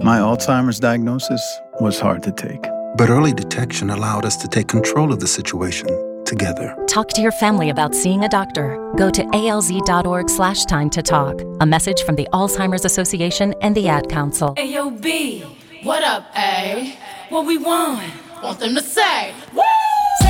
My Alzheimer's diagnosis was hard to take. But early detection allowed us to take control of the situation together. Talk to your family about seeing a doctor. Go to alz.org/time to talk. A message from the Alzheimer's Association and the Ad Council. Ayo, B, what up, A? What we want them to say? Woo!